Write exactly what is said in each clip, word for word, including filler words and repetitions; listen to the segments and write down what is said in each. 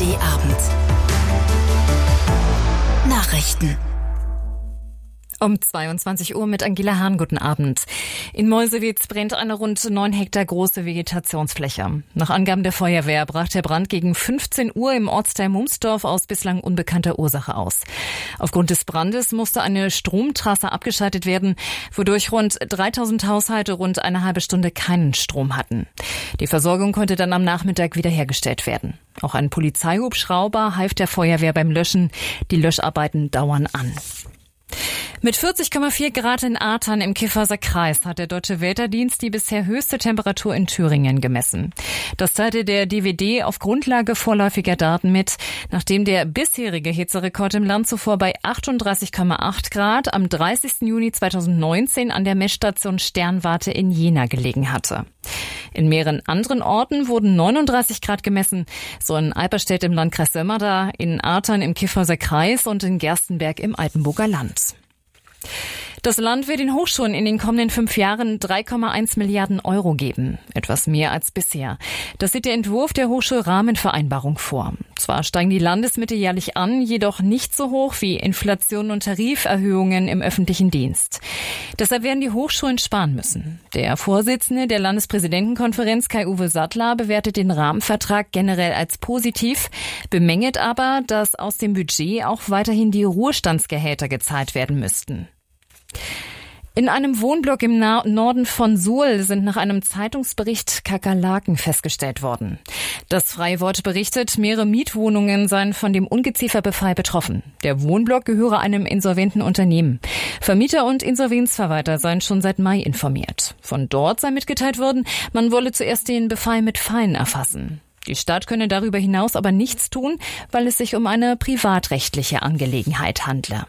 D Abend. Nachrichten. Um zweiundzwanzig Uhr mit Angela Hahn. Guten Abend. In Meuselwitz brennt eine rund neun Hektar große Vegetationsfläche. Nach Angaben der Feuerwehr brach der Brand gegen fünfzehn Uhr im Ortsteil Mumsdorf aus bislang unbekannter Ursache aus. Aufgrund des Brandes musste eine Stromtrasse abgeschaltet werden, wodurch rund dreitausend Haushalte rund eine halbe Stunde keinen Strom hatten. Die Versorgung konnte dann am Nachmittag wiederhergestellt werden. Auch ein Polizeihubschrauber half der Feuerwehr beim Löschen. Die Löscharbeiten dauern an. Mit vierzig Komma vier Grad in Artern im Kifferser Kreis hat der Deutsche Wetterdienst die bisher höchste Temperatur in Thüringen gemessen. Das teilte der D W D auf Grundlage vorläufiger Daten mit, nachdem der bisherige Hitzerekord im Land zuvor bei achtunddreißig Komma acht Grad am dreißigsten Juni zweitausendneunzehn an der Messstation Sternwarte in Jena gelegen hatte. In mehreren anderen Orten wurden neununddreißig Grad gemessen, so in Eiperstedt im Landkreis Sömmerda, in Artern im Kifferser Kreis und in Gerstenberg im Altenburger Land. Das Land wird den Hochschulen in den kommenden fünf Jahren drei Komma eins Milliarden Euro geben. Etwas mehr als bisher. Das sieht der Entwurf der Hochschulrahmenvereinbarung vor. Zwar steigen die Landesmittel jährlich an, jedoch nicht so hoch wie Inflation und Tariferhöhungen im öffentlichen Dienst. Deshalb werden die Hochschulen sparen müssen. Der Vorsitzende der Landespräsidentenkonferenz, Kai-Uwe Sattler, bewertet den Rahmenvertrag generell als positiv, bemängelt aber, dass aus dem Budget auch weiterhin die Ruhestandsgehälter gezahlt werden müssten. In einem Wohnblock im Norden von Suhl sind nach einem Zeitungsbericht Kakerlaken festgestellt worden. Das Freie Wort berichtet, mehrere Mietwohnungen seien von dem Ungezieferbefall betroffen. Der Wohnblock gehöre einem insolventen Unternehmen. Vermieter und Insolvenzverwalter seien schon seit Mai informiert. Von dort sei mitgeteilt worden, man wolle zuerst den Befall mit Fallen erfassen. Die Stadt könne darüber hinaus aber nichts tun, weil es sich um eine privatrechtliche Angelegenheit handle.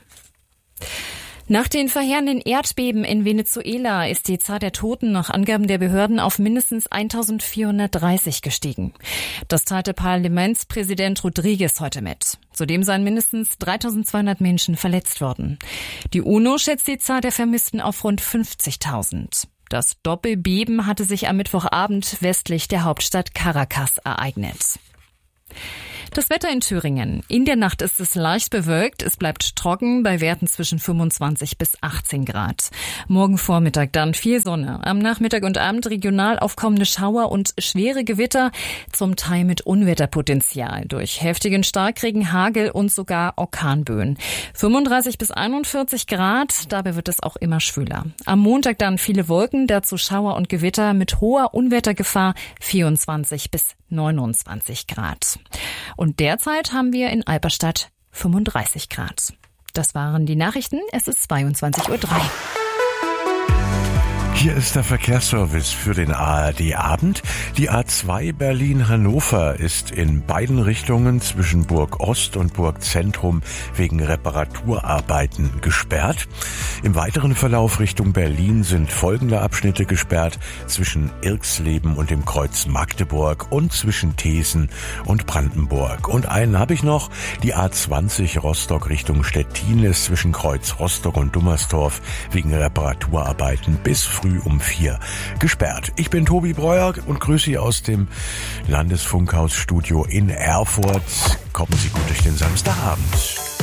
Nach den verheerenden Erdbeben in Venezuela ist die Zahl der Toten nach Angaben der Behörden auf mindestens eintausendvierhundertdreißig gestiegen. Das teilte Parlamentspräsident Rodriguez heute mit. Zudem seien mindestens dreitausendzweihundert Menschen verletzt worden. Die UNO schätzt die Zahl der Vermissten auf rund fünfzigtausend. Das Doppelbeben hatte sich am Mittwochabend westlich der Hauptstadt Caracas ereignet. Das Wetter in Thüringen. In der Nacht ist es leicht bewölkt. Es bleibt trocken bei Werten zwischen fünfundzwanzig bis achtzehn Grad. Morgen Vormittag dann viel Sonne. Am Nachmittag und Abend regional aufkommende Schauer und schwere Gewitter, zum Teil mit Unwetterpotenzial durch heftigen Starkregen, Hagel und sogar Orkanböen. fünfunddreißig bis einundvierzig Grad, dabei wird es auch immer schwüler. Am Montag dann viele Wolken, dazu Schauer und Gewitter mit hoher Unwettergefahr, vierundzwanzig bis neunundzwanzig Grad. Und derzeit haben wir in Eiperstadt fünfunddreißig Grad. Das waren die Nachrichten. Es ist zweiundzwanzig Uhr drei. Hier ist der Verkehrsservice für den A R D-Abend. Die A zwei Berlin-Hannover ist in beiden Richtungen zwischen Burg Ost und Burg Zentrum wegen Reparaturarbeiten gesperrt. Im weiteren Verlauf Richtung Berlin sind folgende Abschnitte gesperrt: zwischen Irxleben und dem Kreuz Magdeburg und zwischen Thesen und Brandenburg. Und einen habe ich noch. Die A zwanzig Rostock Richtung Stettin ist zwischen Kreuz Rostock und Dummersdorf wegen Reparaturarbeiten bis früh um vier gesperrt. Ich bin Tobi Breuer und grüße Sie aus dem Landesfunkhausstudio in Erfurt. Kommen Sie gut durch den Samstagabend.